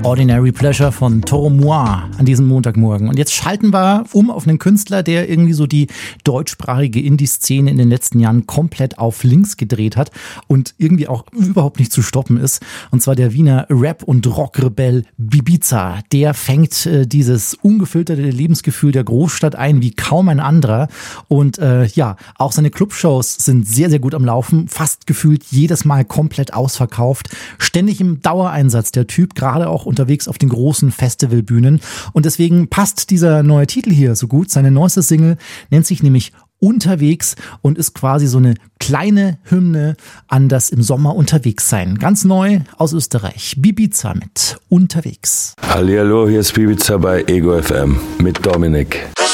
Ordinary Pleasure von Toromois an diesem Montagmorgen. Und jetzt schalten wir um auf einen Künstler, der irgendwie so die deutschsprachige Indie-Szene in den letzten Jahren komplett auf links gedreht hat und irgendwie auch überhaupt nicht zu stoppen ist. Und zwar der Wiener Rap- und Rockrebell Bibiza. Der fängt dieses ungefilterte Lebensgefühl der Großstadt ein wie kaum ein anderer. Und auch seine Clubshows sind sehr, sehr gut am Laufen. Fast gefühlt jedes Mal komplett ausverkauft. Ständig im Dauereinsatz der Typ, gerade auch unterwegs auf den großen Festivalbühnen. Und deswegen passt dieser neue Titel hier so gut. Seine neueste Single nennt sich nämlich Unterwegs und ist quasi so eine kleine Hymne an das im Sommer unterwegs sein. Ganz neu aus Österreich. Bibiza mit Unterwegs. Hallihallo, hier ist Bibiza bei Ego FM mit Dominik.